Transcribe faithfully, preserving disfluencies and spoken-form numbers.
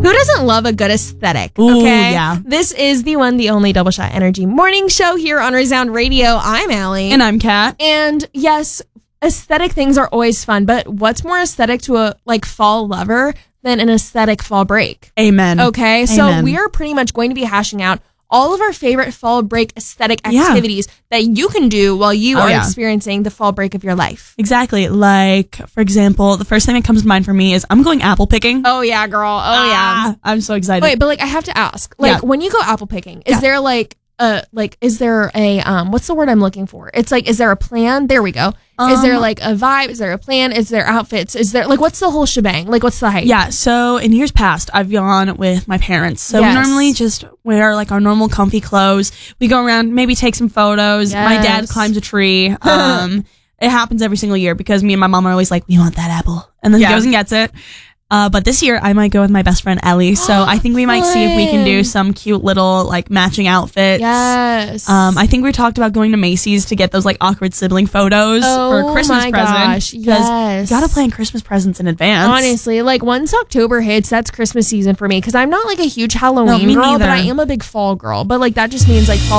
Who doesn't love a good aesthetic? Ooh, okay. yeah. This is the one, the only Double Shot Energy morning show here on Resound Radio. I'm Allie. And I'm Kat. And yes, aesthetic things are always fun, but what's more aesthetic to a like fall lover than an aesthetic fall break? Amen. Okay. So Amen. we are pretty much going to be hashing out all of our favorite fall break aesthetic Yeah. activities that you can do while you Oh, are yeah. experiencing the fall break of your life. Exactly. Like, for example, the first thing that comes to mind for me is I'm going apple picking. Oh yeah, girl. Oh yeah. Ah, I'm so excited. Wait, but like I have to ask, like Yeah. when you go apple picking, is Yeah. there like uh like is there a um what's the word I'm looking for? It's like, is there a plan? There we go. is there Um, like a vibe? Is there a plan? Is there outfits? Is there like what's the whole shebang? Like what's the hype? Yeah, so in years past, I've gone with my parents. So Yes. we normally just wear like our normal comfy clothes. We go around, maybe take some photos. My dad Yes. climbs a tree. Um, it happens every single year because me and my mom are always like, we want that apple. And then Yeah. he goes and gets it. Uh, but this year I might go with my best friend Ellie. So I think we might see if we can do Fun. some cute little like matching outfits. Yes. Um, I think we talked about going to Macy's to get those like awkward sibling photos Oh for Christmas my present. gosh, Because yes. you gotta plan Christmas presents in advance. Honestly, like once October hits, that's Christmas season for me because I'm not like a huge Halloween me girl, but neither. I am a big fall girl. But like that just means like fall